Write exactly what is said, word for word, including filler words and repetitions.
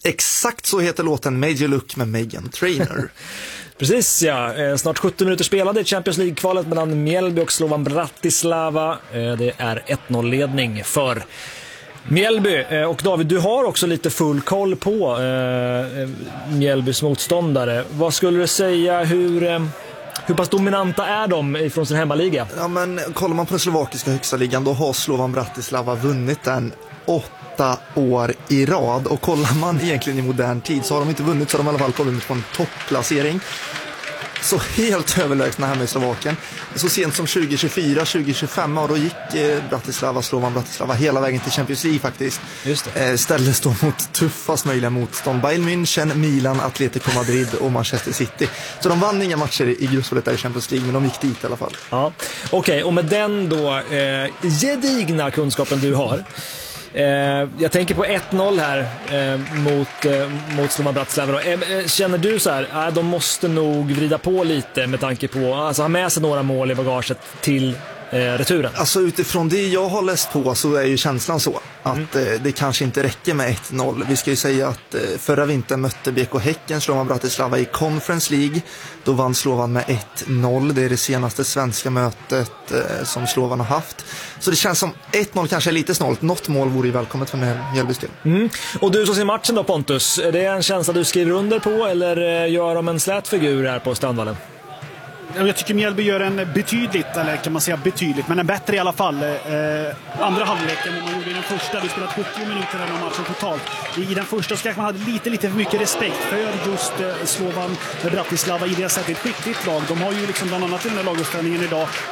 Exakt så heter låten Major Look med Meghan Trainor. Precis, ja. Snart sjuttio minuter spelade i Champions League-kvalet mellan Mjällby och Slovan Bratislava. Det är ett noll-ledning för Mjällby. Och David, du har också lite full koll på eh, Mjällbys motståndare. Vad skulle du säga, hur... Eh, Hur pass dominanta är de ifrån sin hemmaliga? Ja, men kollar man på den slovakiska högsta ligan, då har Slovan Bratislava vunnit den åtta år i rad. Och kollar man egentligen i modern tid så har de inte vunnit, så de i alla fall kommit på en toppplacering. Så helt överlägsna här med Slovakien. Så sent som tjugo tjugofyra tjugo tjugofem, och då gick eh, Bratislava, Slovan Bratislava hela vägen till Champions League faktiskt. Just det. Eh, ställdes då mot tuffast möjliga motstånd: Bayern München, Milan, Atletico Madrid och Manchester City. Så de vann inga matcher i gruppspelet där i Champions League, men de gick dit i alla fall. Ja, okej, okay, och med den då eh, gedigna kunskapen du har, Eh, jag tänker på ett noll här eh, mot, eh, mot Slovan Bratislava. Eh, känner du så här, eh, de måste nog vrida på lite med tanke på, alltså ha med sig några mål i bagaget till eh, returen? Alltså utifrån det jag har läst på så är ju känslan så att mm. eh, det kanske inte räcker med ett noll. Vi ska ju säga att eh, förra vintern mötte B K Häcken Slovan Bratislava i Conference League. Då vann Slovan med ett noll. Det är det senaste svenska mötet eh, som Slovan har haft. Så det känns som ett noll kanske är lite snålt. Något mål vore ju välkommet för Mjällbys del. Mm. Och du som ser matchen då, Pontus, är det en känsla du skriver under på, eller gör de en slät figur här på Strandvallen? Jag tycker Mjällby gör en betydligt, eller kan man säga betydligt, men en bättre i alla fall. Eh, andra halvleken än man gjorde i den första. Vi spelade sjuttio minuter den här matchen totalt. I, I den första så kanske man hade lite, lite för mycket respekt för just eh, Slovan Bratislava i det sättet. Ett skickligt lag. De har ju liksom bland annat i den här laguppställningen idag